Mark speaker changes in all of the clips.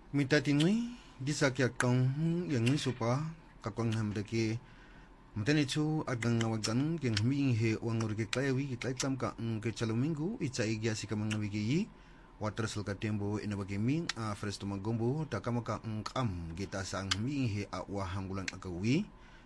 Speaker 1: Mitatingi disakya kang yang ni supa kakang hamdake mtanichu agang ngawagan yang hming he wangor ke klawi ke klaitam ka ke chalomingu itsa igya sikamang nabigi water sulka tembo inabagi ming a fresto magombo takamaka am gita sang hming he a wa hangulan agawi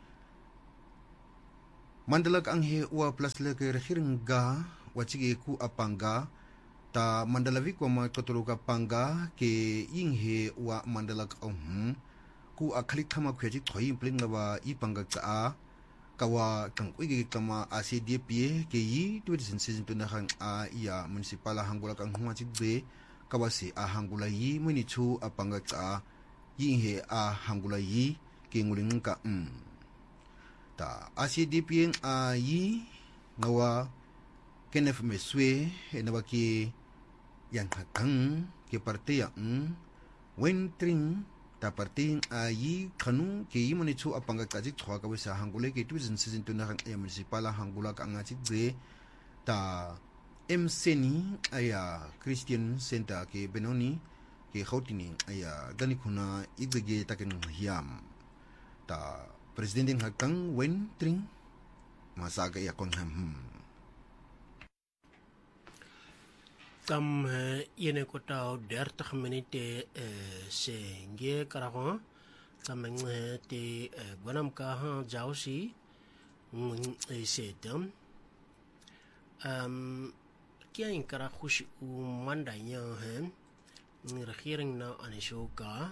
Speaker 1: mandalak ang he wa plus le ke hiringa wachige ku apanga ta mandalavi kwa makatuluka panga ke inghe wa mandalak ku akhali thama khweji thoi impling lawa I panga cha kawa kangui kama ACDP ke yi 2016 tuna hang a ya municipal hangula kang huma chigbe kawasi a hangula yi muni chu a panga cha inghe a hangula yi ke nguling ka ta ACDP a yi ngawa kenef meswe enabaki yang hakang ke partai yang wentring ta partai ayi khanu ke yimani chu apanga kaji chwa ka wisa hangule ke 2016 tuna hang municipal hangula ka anga chigre ta mcni aya Christian Center ke benoni ke khotini aya danikuna igege taken hiam ta president hakang wentring masaga ya konham
Speaker 2: Tam yene ko taw 30 minute senge karagon tam te gwanam ka han jawsi setam kya in kara khushi u manda yan hen ni regering na anishoka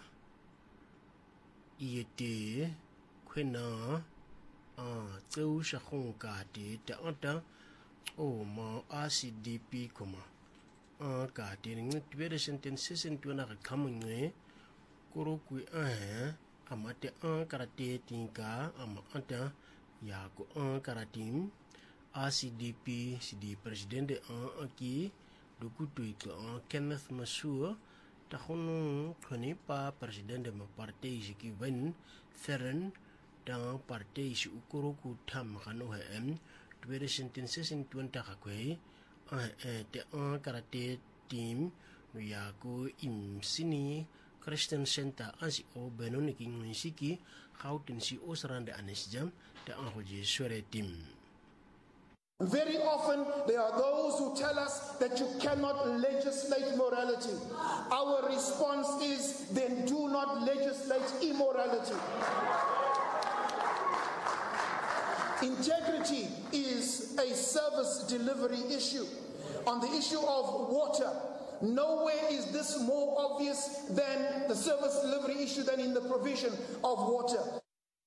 Speaker 2: yete kwena tseu shakhon ka te ta o ma ACDP koma ka tiring twere sentence sentuna ka kamunwe koro kui amate karate tinka ama anta ya ko karatim ACDP sidi president aki dokutu ko Kenneth Masur ta hono khoni pa president ma parti jiki wen feren dan parti shi ukoro ku tham khano hem twere sentence sentuna ka kwe te karate team ya ko imsini Christian Center asi o benoni ki ngisiki khautin si osrande anesjam te anhoje sore team.
Speaker 3: Very often there are those who tell us that you cannot legislate morality. Our response is then do not legislate immorality. Integrity is a service delivery issue. On the issue of water, nowhere is this more obvious than the service delivery issue than in the provision of water.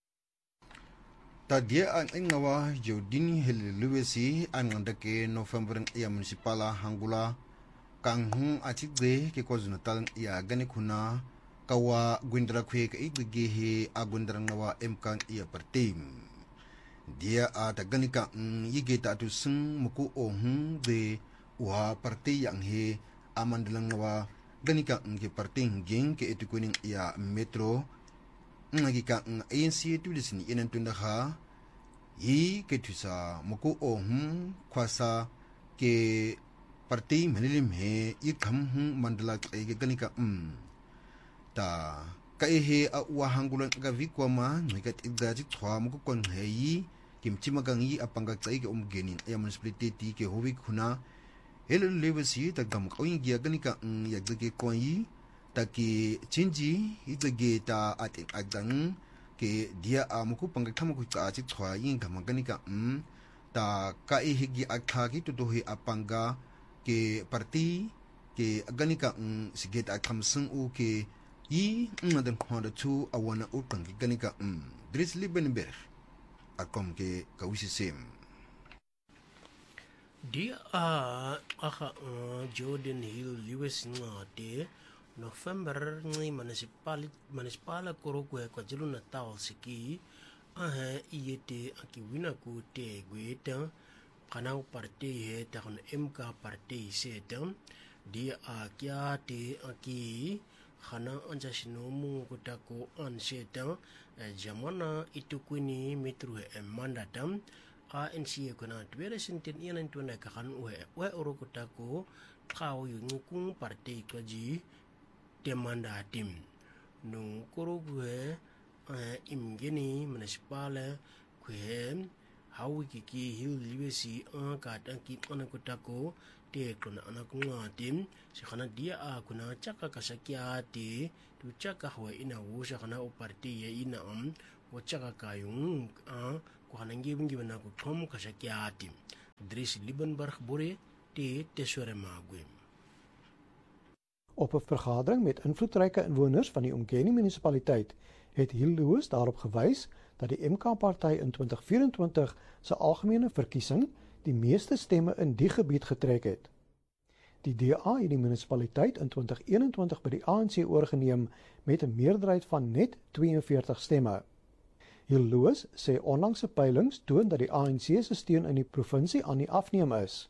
Speaker 1: Tadia ang ingawa Jodini Heliluesi ang ngandake November ya municipala hangula kanghung achigde ke KwaZulu-Natal ya ganikuna kawa gwindra kwe ka iggehe agundra ngawa emkang ya partim. Dia taganika yigeta tu sung muku ohung de wa parti yang he amandalang wa ganika ke parti ngeng ke etukuning ya metro ngagika ANC tu di sini inen tunda ha yi ke tusa muku ohung kwasa ke parti menilim he ikam mandala ke ganika ta kai a wa hangulan ga vikwa ma ngikat igdaji thwa muku kon he kimchi magangi apanga tsai ke umgenin ya municipality ke howi khuna hello levesi ta gam kawing gi ganika yagge ko yi ta ki chinji igge ta at agdang ke dia amuku panga thamuku cha chi thwa yin gam ganika ta ka higi akha ki to he apanga ke parti ke ganika siget akhamsung u ke yi ngadan khonda chu awana utang ki ganika Dries Liebenberg akom ke kawisi sem
Speaker 2: dia Jordan Hill Lewis ngate November ngi municipal korokwe kwa KwaZulu-Natal siki iyete akiwina ku te gweta kanau parti he ta kon MK parti setam dia kya te aki khana anja sinomu kutako anseta jamana itukuni metro mandatam ANC kuna twere sintin yanan tuna kakan we orokutako kau yung kung parti kaji demanda tim no korobue imgeni municipale kwe hawiki hiu liwesi ka tanki anakotako te klona anakunga tim sikhana dia kuna chaka kashakia te tu chaka hawa ina wusha khana oparti ye ina wachaka kayung kwa nangi bana ku thom kashakia tim Dries Liebenberg bore te tesore magwe.
Speaker 4: Op 'n vergadering met invloedryke inwoners van die Umgeni munisipaliteit het Hill Lewis daarop gewys dat die MK-party in 2024 se algemene verkiesing die meeste stemme in die gebied getrek het. Die DA het die munisipaliteit in 2021 by die ANC oorgeneem met 'n meerderheid van net 42 stemme. Hill Lewis sê onlangse peilings toon dat die ANC se steun in die provinsie aan die afneem is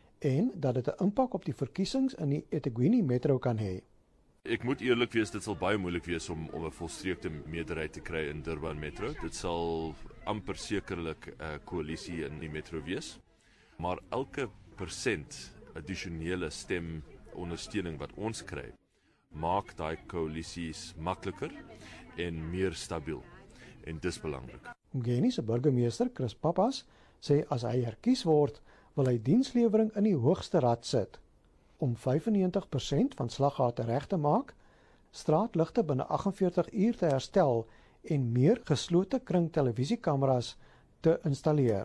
Speaker 4: en dat dit 'n impak op die verkiesings in die eThekwini metro kan hê.
Speaker 5: Ek moet eerlik wees, dit sal baie moeilik wees om 'n volstreekte meerderheid te kry in Durban Metro. Dit sal amper sekerlik 'n koalisie in die metro wees. Maar elke persent addisionele stem ondersteuning wat ons kry, maak daai koalisies makliker en meer stabiel. En dis belangrik.
Speaker 4: Umgeni se burgemeester Chris Pappas sê as hy herkies word, wil hy dienslewering in die hoogste rad sit om 95% van slaggate reg te maak, straatligte binne 48 uur te herstel en meer geslote kring televisiekameras te installeer.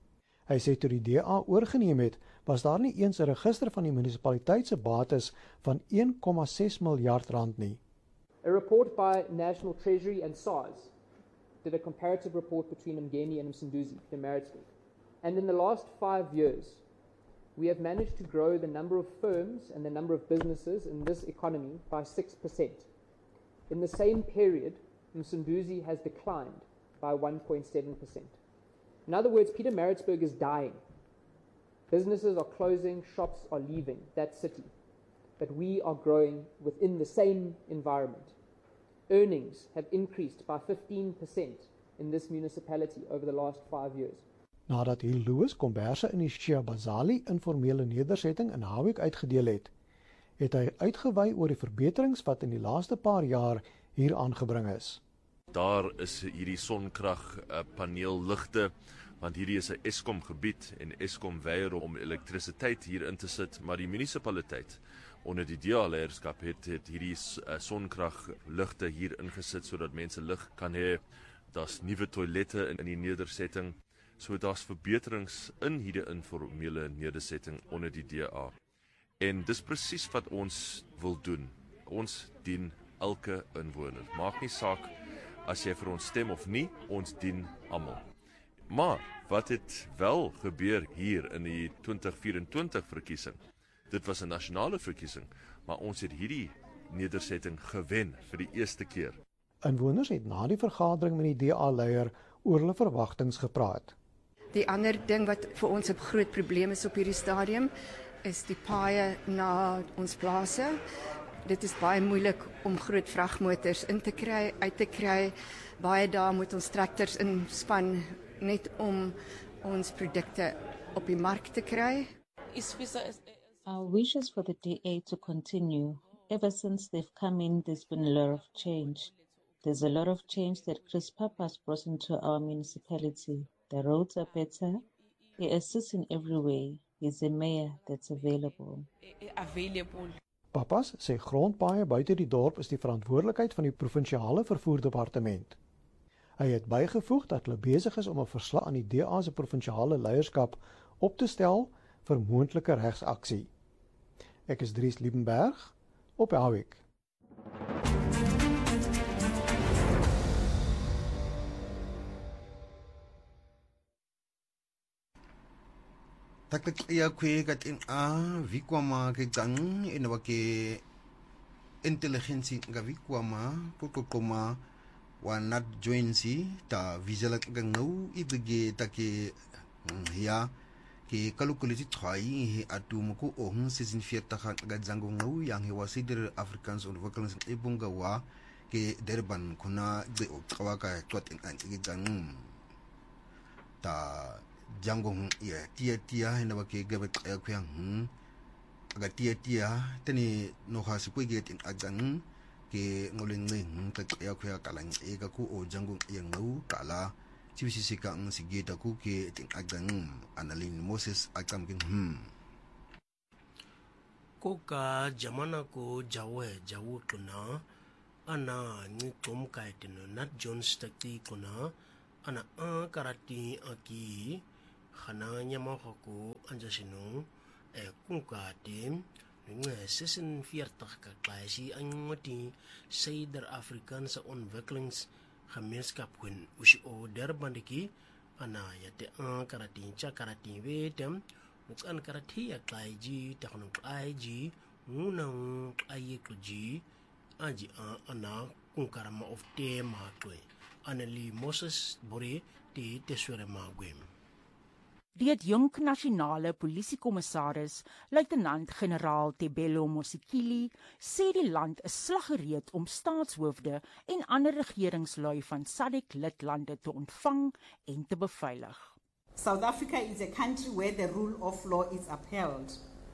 Speaker 4: Hy sê toe die DA oorgeneem het, was daar nie eens 'n register van die munisipaliteit se bates van 1,6 miljard rand nie.
Speaker 6: A report by National Treasury and SARS did a comparative report between Umgeni and Msunduzi, Pietermaritzburg. And in the last 5 years, we have managed to grow the number of firms and the number of businesses in this economy by 6%. In the same period, Msunduzi has declined by 1.7%. In other words, Pietermaritzburg is dying. Businesses are closing, shops are leaving that city. But we are growing within the same environment. Earnings have increased by 15% in this municipality over the last 5 years.
Speaker 4: Nadat Hill Lewis komberse in die Shebazali informele nedersetting in Howick uitgedeel het, het hy uitgewy oor die verbeterings wat in die laaste paar jaar hier aangebring is.
Speaker 5: Daar is hierdie sonkrag paneelligte, want hierdie is 'n Eskom gebied en Eskom weier om elektrisiteit hier in te sit, maar die munisipaliteit onder die DA-leierskap het hierdie sonkragligte hier ingesit sodat mense lig kan hê. Daar's nuwe toilette in die nedersetting. So daar's verbeterings in hierdie informele nedersetting onder die DA. En dis presies wat ons wil doen. Ons dien elke inwoner. Maak nie saak as jy vir ons stem of nie, ons dien almal. Maar wat het wel gebeur hier in die 2024 verkiesing? Dit was 'n nasionale verkiesing, maar ons het hierdie nedersetting gewen vir die eerste keer.
Speaker 4: Inwoners het na die vergadering met die DA-leier oor hulle verwagtinge gepraat.
Speaker 7: Die ander ding wat vir ons 'n groot probleem is op hierdie stadium, is die paaie na ons plase. Dit is baie moeilik om groot vragmotors in te kry, uit te kry. Baie dae moet ons trekkers inspann net om ons produkte op die mark te kry.
Speaker 8: Our wish is for the DA to continue. Ever since they've come in, there's been a lot of change. There's a lot of change that Chris Pappas brought into our municipality. The roads are better. He assists in every way. He's a mayor that's available.
Speaker 4: Pappas sê grondpaaie buite die dorp is die verantwoordelikheid van die provinsiale vervoerdepartement. Hy het bygevoeg dat hulle besig is om 'n verslag aan die DA se provinsiale leierskap op te stel vir moontlike regsaksie. Ek is Dries Liebenberg op Howick.
Speaker 1: Taklik ya kwe kat in vikwama ke gang ina wake intelligency nga vikwama kokokoma wa nat joinsi ta visual ngau ibege take ya ke kalkuliti trai he atumuku ohun season 40 ga zango ngau yang he wasidir Africans ontwikkelings ebunga wa ke Durban kuna de okawaka twat in gang ta jango ya tia hena wake gabat kuyang aga tia tani no hasi kwe get in agang ke ngolengeng ka ya khya kalang e ka ku o janggung yang ngau kala chibisi ka ng sigita ku ke ting agang analin Moses akam king
Speaker 2: Koka jamana ko jawu kuna ana ni tom kaitino nat Jones takti kuna ana karati aki khana nyama ko anjasino kunka tim nge season 40 ka klasie angoti Suider Afrikaan se ontwikkelingsgemeenskap kun o derbandiki ana yate karati cha karati wetem nuts an karati ya klaiji takno klaiji ngunang ayekuji aji ana kunkarama of tema kwe anali Moses Bore die tesore magwem.
Speaker 9: Die jong nasionale polisiekommissaris, luitenant-generaal Tebelo Mosikili, sê die land is slaggereed om staatshoofde en ander regeringslui van SADC-lidlande te ontvang en te beveilig.
Speaker 10: South Africa is a country where the rule of law is upheld.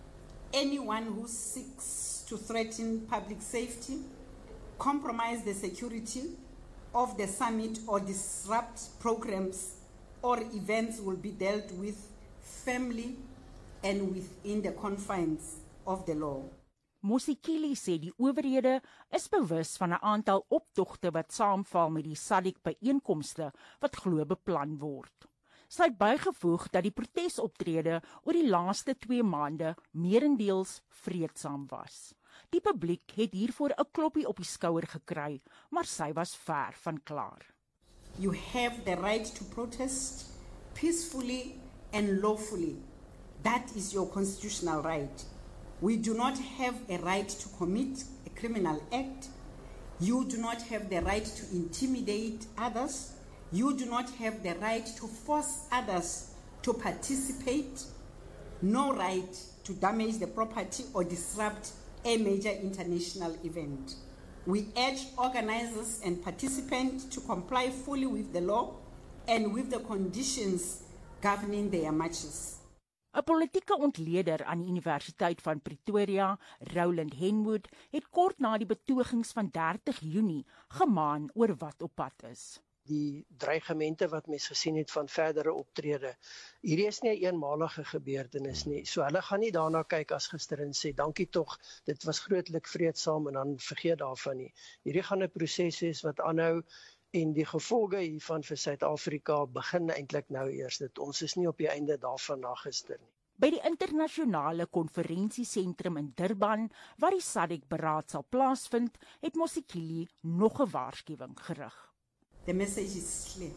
Speaker 10: Anyone who seeks to threaten public safety, compromise the security of the summit or disrupt programs or events will be dealt with firmly and within the confines of the law.
Speaker 9: Mosikili sê die owerhede is bewus van 'n aantal optogte wat saamval met die SADC-byeenkomste wat glo beplan word. Sy het bygevoeg dat die protesoptrede oor die laaste 2 maande meerendeels vreedsaam was. Die publiek het hiervoor 'n kloppie op die skouer gekry, maar sy was ver van klaar.
Speaker 10: You have the right to protest peacefully and lawfully. That is your constitutional right. We do not have a right to commit a criminal act. You do not have the right to intimidate others. You do not have the right to force others to participate. No right to damage the property or disrupt a major international event. We urge organizers and participants to comply fully with the law and with the conditions governing their marches.
Speaker 9: 'n Politieke ontleder aan die Universiteit van Pretoria, Roland Henwood, het kort na die betogings van 30 Junie gemaan oor wat op pad is.
Speaker 11: Die dreigemente wat mens gesien het van verdere optrede. Hierdie is nie 'n eenmalige gebeurtenis nie. So hulle gaan nie daarna kyk as gister en sê dankie tog, dit was grootlik vreedsaam en dan vergeet daarvan nie. Hierdie gaan 'n proses wees wat aanhou en die gevolge hiervan vir Suid-Afrika begin eintlik nou eers. Ons is nie op die einde daarvan na gister nie.
Speaker 9: By die internasionale konferensiesentrum in Durban, waar die SADC-beraad sal plaasvind, het Mosikili nog 'n waarskuwing gerig.
Speaker 10: The message is clear.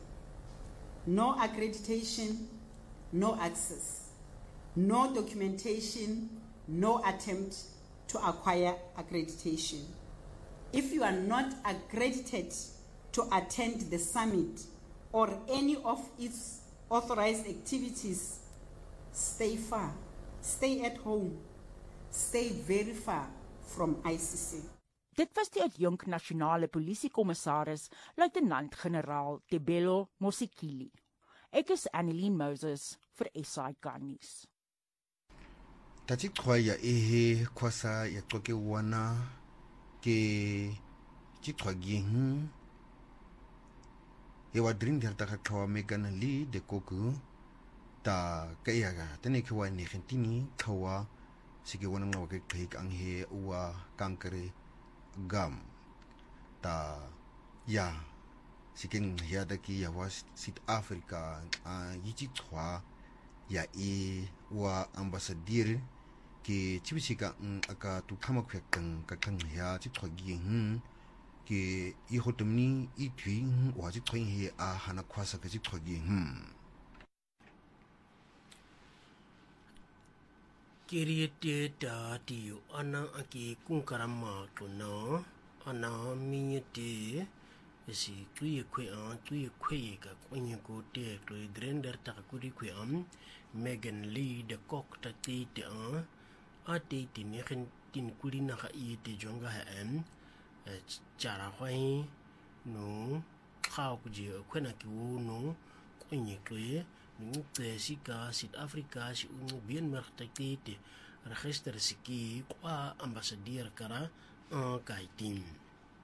Speaker 10: No accreditation, no access. No documentation, no attempt to acquire accreditation. If you are not accredited to attend the summit or any of its authorized activities, stay far, stay at home, stay very far from ICC.
Speaker 9: Dit was die adjunk nasionale polisiekommissaris, luitenant-generaal Tebelo Mosikili. Ek is Annelien Moses vir SAK News.
Speaker 1: Tati kwaya ehe kwasa ya toke wana ke chitwagin e wadrin der taka kawa megana li de koku ta kayaga tene kwa ni gentini kawa sige wana ngawa ke klik ang he uwa kankere gam ta ya siking ya daki ya was South Africa yichi twa ya wa ambassadeur ke chibisika aka tu kama kwekang kakang ya chitwagi ke hotomni itwi wa chitwagi he hana kwasa ke chitwagi
Speaker 2: Kiriete tati ana aki kunkarama kuna ana minyete si tuye kwe ka kwenye kote kwe drender takakuri kwe Megan Lee de kok tati te ate te negen tin kuri naka iete jonga chara kwai no kao kuje kwena kiwo no kwenye kwe Sika South Africa si bien merkte register siki kwa ambassadeur kara kaitin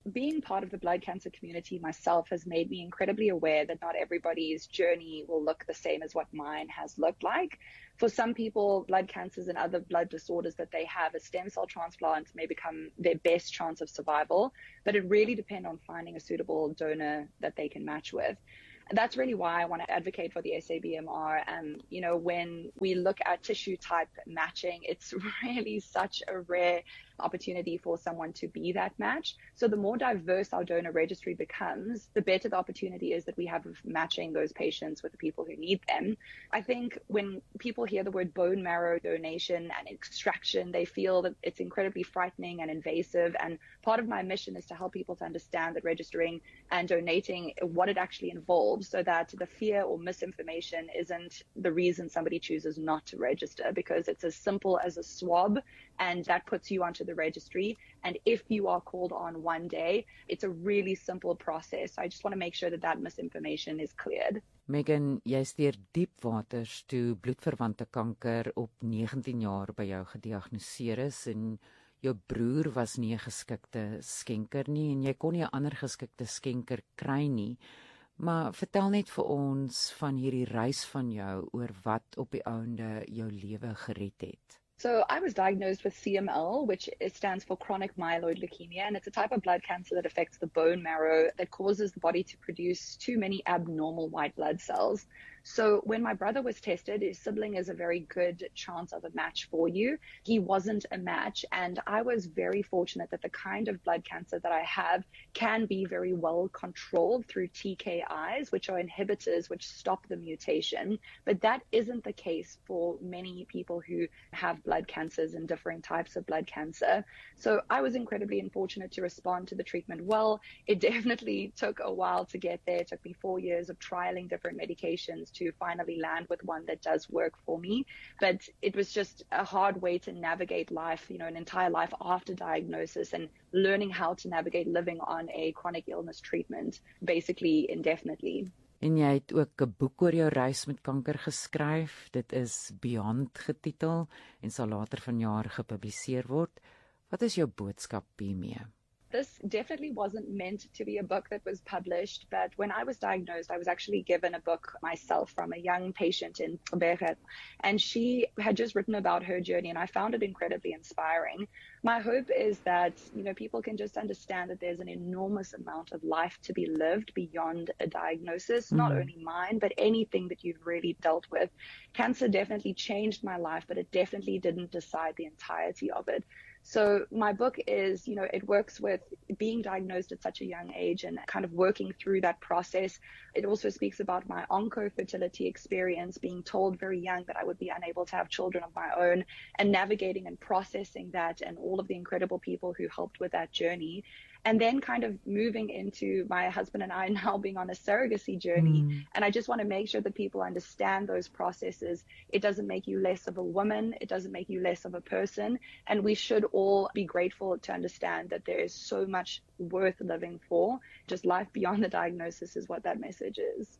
Speaker 12: being part of the blood cancer community myself has made me incredibly aware that not everybody's journey will look the same as what mine has looked like. For some people, blood cancers and other blood disorders that they have, a stem cell transplant may become their best chance of survival, but it really depends on finding a suitable donor that they can match with. That's really why I want to advocate for the SABMR. And, when we look at tissue type matching, it's really such a rare opportunity for someone to be that match. So the more diverse our donor registry becomes, the better the opportunity is that we have of matching those patients with the people who need them. I think when people hear the word bone marrow donation and extraction, they feel that it's incredibly frightening and invasive. And part of my mission is to help people to understand that registering and donating, what it actually involves, so that the fear or misinformation isn't the reason somebody chooses not to register, because it's as simple as a swab, and that puts you onto the registry. And if you are called on one day, it's a really simple process. I just want to make sure that that misinformation is cleared.
Speaker 13: Megan, jy is deur diep waters toe bloedverwante kanker op 19 jaar by jou gediagnoseer is, en jou broer was nie 'n geskikte skenker nie, en jy kon nie 'n ander geskikte skenker kry nie. Maar vertel net vir ons van hierdie reis van jou oor wat op die ouende jou lewe gered het.
Speaker 12: So I was diagnosed with CML, which stands for chronic myeloid leukemia, and it's a type of blood cancer that affects the bone marrow that causes the body to produce too many abnormal white blood cells. So when my brother was tested, his sibling is a very good chance of a match for you. He wasn't a match, and I was very fortunate that the kind of blood cancer that I have can be very well controlled through TKIs, which are inhibitors which stop the mutation. But that isn't the case for many people who have blood cancers and different types of blood cancer. So I was incredibly unfortunate to respond to the treatment well. It definitely took a while to get there. It took me 4 years of trialing different medications to finally land with one that does work for me. But it was just a hard way to navigate life, an entire life after diagnosis, and learning how to navigate living on a chronic illness treatment, basically indefinitely.
Speaker 13: En jy het ook 'n boek oor jou reis met kanker geskryf. Dit is Beyond getitel en sal later vanjaar gepubliseer word. Wat is jou boodskap hiermee?
Speaker 12: This definitely wasn't meant to be a book that was published, but when I was diagnosed, I was actually given a book myself from a young patient in Berget, and she had just written about her journey, and I found it incredibly inspiring. My hope is that, people can just understand that there's an enormous amount of life to be lived beyond a diagnosis, not only mine, but anything that you've really dealt with. Cancer definitely changed my life, but it definitely didn't decide the entirety of it. So my book is, it works with being diagnosed at such a young age and kind of working through that process. It also speaks about my onco-fertility experience, being told very young that I would be unable to have children of my own, and navigating and processing that, and all of the incredible people who helped with that journey. And then kind of moving into my husband and I now being on a surrogacy journey. And I just want to make sure that people understand those processes. It doesn't make you less of a woman. It doesn't make you less of a person. And we should all be grateful to understand that there is so much worth living for. Just life beyond the diagnosis is what that message is.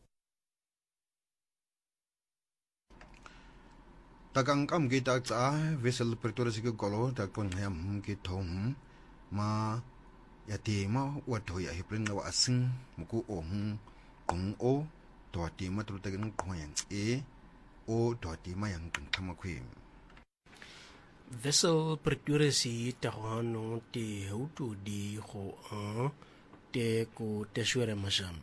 Speaker 1: Takang kam kita tsa vessel Pretoria sike golo takon ham ke thom ma ya tema wato ya hiprin wa asin muku ohun kong o to tema tru tagen khoyan o to tema yang kama khwe
Speaker 2: Vessel Pretoria si tahano te hutu di ho te ko te shwere masham.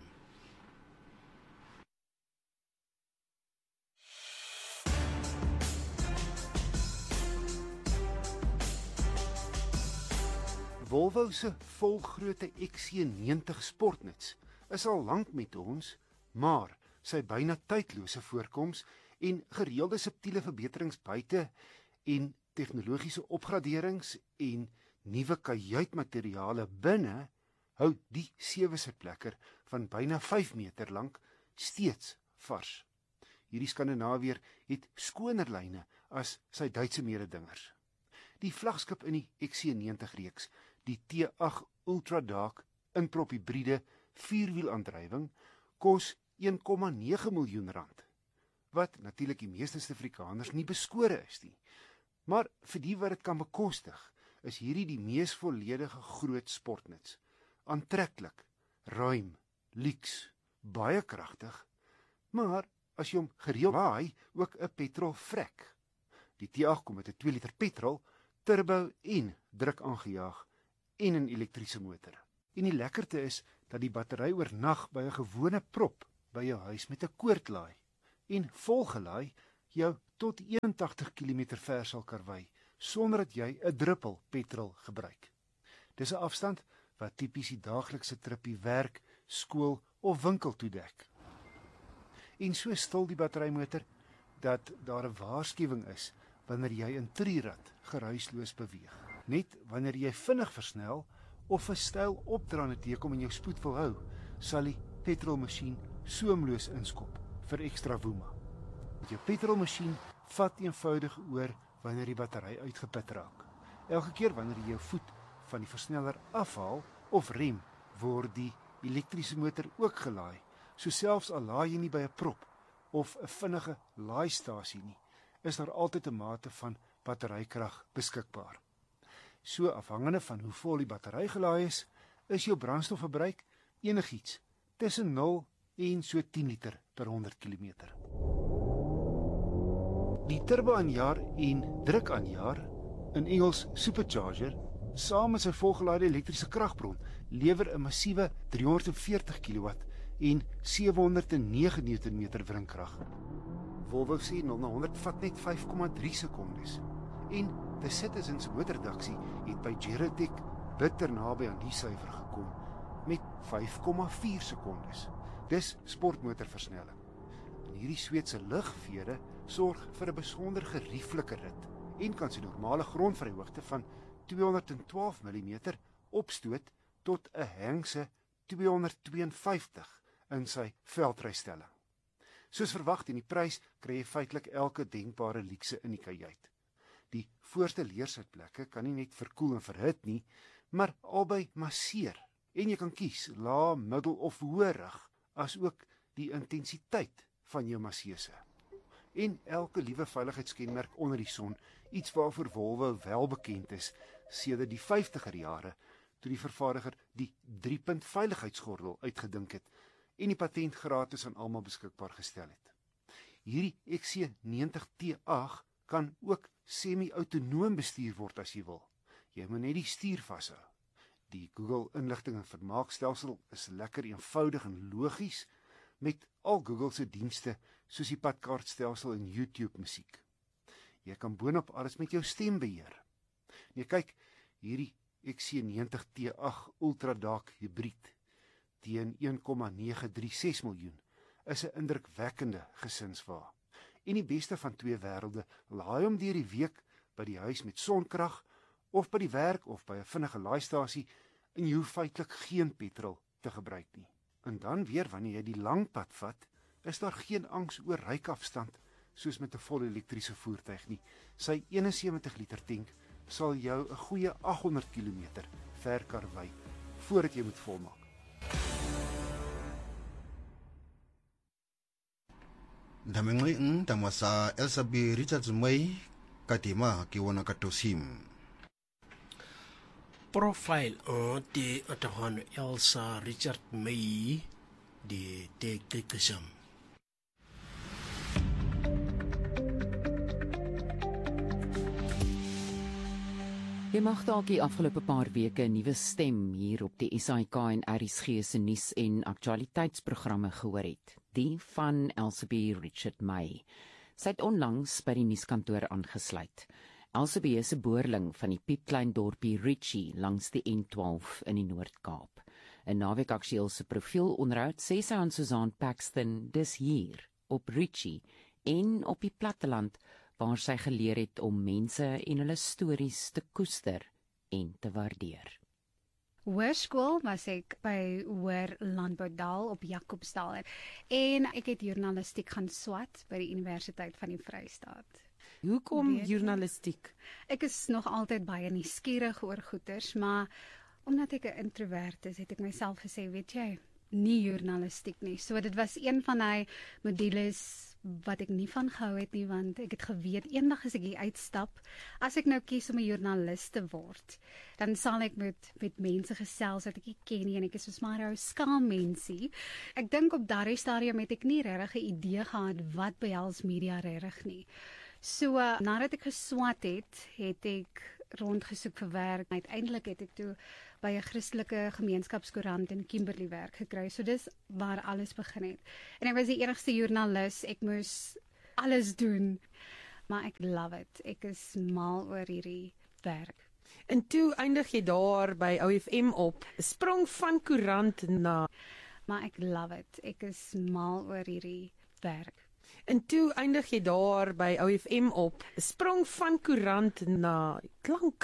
Speaker 14: Volvo se volgrootte XC90 sportnuts is al lank met ons, maar sy byna tydlose voorkoms en gereelde subtiele verbeterings buite en tegnologiese opgraderings en nuwe kajuitmateriale binne hou die 7-sitplekker van byna 5 meter lank steeds vars. Hierdie Skandinawier het skoner lyne as sy Duitse mededingers. Die vlaggenskap in die XC90 reeks, die T8 Ultra Dark inprop hybride 4-wielaandrywing, kos 1,9 miljoen rand, wat natuurlik die meeste Suid-Afrikaners nie beskore is nie. Maar vir die wat dit kan bekostig, is hierdie die mees volledige groot sportnuts. aantreklik, ruim, luks, baie kragtig, maar as jy hom gereeld laai, ook 'n petrolvrek. Die T8 kom met 'n 2 liter petrol, turbo en druk aangejaag en 'n elektriese motor. En die lekkerte is dat die battery oornag by 'n gewone prop by jou huis met 'n koordlaai en volgelaai jou tot 81 km ver sal karwei sonder dat jy 'n druppel petrol gebruik. Dis 'n afstand wat tipies die daaglikse trippie werk, skool of winkel toedek. En so stil die batterymotor dat daar 'n waarskuwing is wanneer jy in trirad geruisloos beweeg. Net wanneer jy vinnig versnel of 'n styl opdraande teekom en jou spoed wil hou, sal die petrolmasjien soemloos inskop vir ekstra woema. Jou petrolmasjien vat eenvoudig oor wanneer die battery uitgeput raak. Elke keer wanneer jy jou voet van die versneller afhaal of rem, word die elektriese motor ook gelaai. So selfs al laai jy nie by 'n prop of 'n vinnige laaistasie nie, is daar altyd 'n mate van batterykrag beskikbaar. So afhangende van hoe vol die battery gelaai is jou brandstofverbruik enigiets tussen 0 en so 10 liter per 100 km. Die turbo-aanjaer en druk-aanjaer, in Engels supercharger, saam met sy volgelaaide elektriese kragbron, lewer 'n massiewe 340 kW en 709 Nm wringkrag. Volvo sê 0 na 100 vat net 5,3 sekondes. En The Citizens motorredaksie het by Gerotech bitter naby aan die syfer gekom met 5,4 sekondes. Dis sportmotorversnelling. En hierdie Sweedse lugvere sorg vir 'n besonder gerieflike rit en kan sy normale grondvryhoogte van 212 mm opstoot tot 'n hengse 252 in sy veldrystelling. Soos verwag in die prys kry jy feitelik elke denkbare luukse in die kajuit. Die voorste leersitplekke kan nie net verkoel en verhit nie, maar albei masseer en jy kan kies lae, middel of hoë rug, as ook die intensiteit van jou masseuse. En elke liewe veiligheidskenmerk onder die son, iets waarvoor Volvo wel bekend is sedert die 50er jare, toe die vervaardiger die 3-punt veiligheidsgordel uitgedink het en die patent gratis aan almal beskikbaar gestel het. Hierdie XC90 T8 kan ook semi-autonoom bestuur word as jy wil. Jy moet net die stuur vashou. Die Google inligting en vermaakstelsel is lekker eenvoudig en logies met al Google se dienste soos die padkaartstelsel en YouTube musiek. Jy kan boonop alles met jou stem beheer. Nee, kyk, hierdie XC90 T8 Ultra Dark Hybrid teen 1,936 miljoen is 'n indrukwekkende gesinswa. En die beste van twee wêrelde, laai hom deur die week by die huis met sonkrag of by die werk of by 'n vinnige laaistasie en jy hoef feitelik geen petrol te gebruik nie. En dan weer wanneer jy die lang pad vat, is daar geen angs oor ryafstand soos met 'n volle elektriese voertuig nie. Sy 71 liter tank sal jou 'n goeie 800 km ver karwei voordat jy moet volmaak.
Speaker 1: Damengli tamasa Elsabi Richards May katima kiwana katosim.
Speaker 2: Profile de atahan Elsa Richard May de Tekisam.
Speaker 13: Jy mag dalk die afgelope paar weke 'n nuwe stem hier op die SAK en RSG se nuus en aktualiteitsprogramme gehoor het, die van Elsabi Richard May. Sy het onlangs by die nuuskantoor aangesluit. Elsabi is 'n boerling van die piepklein dorpie Ritchie langs die N12 in die Noord-Kaap. 'n Naweek Aktueel se profielonderhoud sê sy aan Susan Paxton dis hier op Ritchie en op die platteland waar sy geleer het om mense en hulle stories te koester en te waardeer.
Speaker 15: Hoërskool was ek by Hoër Landboudal op Jacobsdal en ek het journalistiek gaan swat by die Universiteit van die Vrystaat.
Speaker 16: Hoekom journalistiek?
Speaker 15: Ek is nog altyd baie nuuskierig oor goeters, maar omdat ek 'n introvert is, het ek myself gesê, weet jy, nie journalistiek nie. So dit was een van die modules wat ek nie van gehou het nie, want ek het geweet eendag as ek hier uitstap, as ek nou kies om 'n joernalis te word, dan sal ek met mense gesels wat ek nie ken nie en ek is soos maar 'n ou skaam mensie. Ek dink op daardie stadium het ek nie regtig 'n idee gehad wat behels media regtig nie. So nadat ek geswat het ek rondgesoek vir werk. Uiteindelik het ek toe by 'n Christelike gemeenskapskoerant in Kimberley werk gekry. So dis waar alles begin het. En ek was die enigste joernalis. Ek moes alles doen. Maar ek love it. Ek is mal oor hierdie werk.
Speaker 16: En toe eindig jy daar by OFM op. Sprong van koerant na.
Speaker 15: Maar ek love it. Ek is mal oor hierdie werk.
Speaker 16: En toe eindig jy daar by OFM op. Sprong van koerant na klank